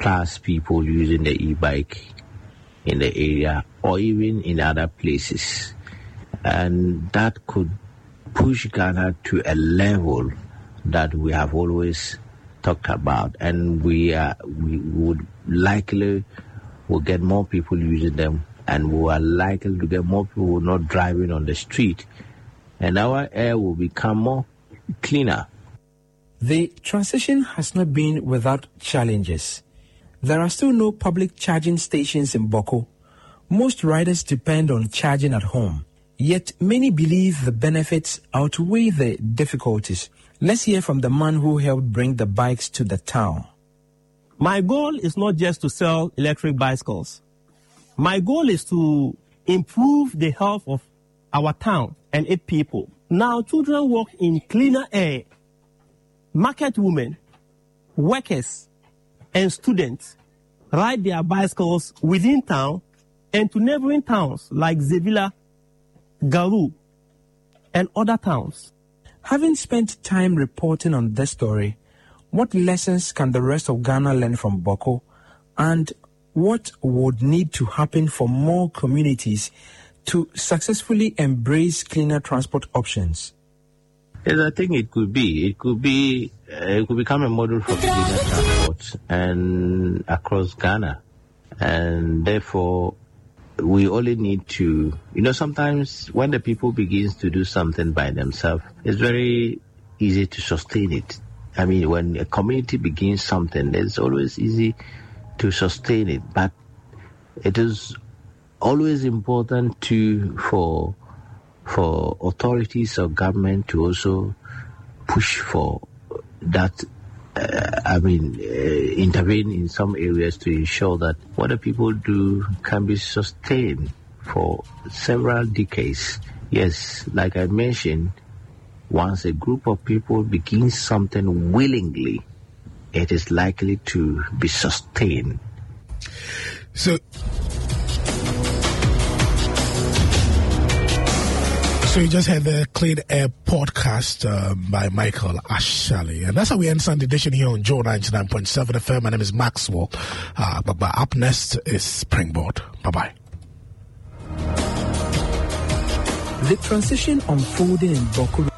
plus people using the e-bike in the area or even in other places. And that could push Ghana to a level that we have always talked about. And we would likely will get more people using them, and we are likely to get more people not driving on the street, and our air will become more cleaner. The transition has not been without challenges. There are still no public charging stations in Bawku. Most riders depend on charging at home. Yet many believe the benefits outweigh the difficulties. Let's hear from the man who helped bring the bikes to the town. My goal is not just to sell electric bicycles. My goal is to improve the health of our town and its people. Now children walk in cleaner air. Market women, workers, and students ride their bicycles within town and to neighboring towns like Zevila, Garu, and other towns. Having spent time reporting on this story, what lessons can the rest of Ghana learn from Bawku, and what would need to happen for more communities to successfully embrace cleaner transport options? Yes, I think it could become a model for cleaner transport and across Ghana. And therefore, we only need to, sometimes when the people begins to do something by themselves, it's very easy to sustain it. I mean, when a community begins something, it's always easy to sustain it. But it is always important for authorities or government to also push for that, intervene in some areas to ensure that what the people do can be sustained for several decades. Yes, like I mentioned, once a group of people begins something willingly, it is likely to be sustained. So you just had the Clean Air podcast by Michael Ashley. And that's how we end Sunday edition here on Joe 99.7 FM. My name is Maxwell. But up next is Springboard. Bye-bye. The transition unfolding in Bawku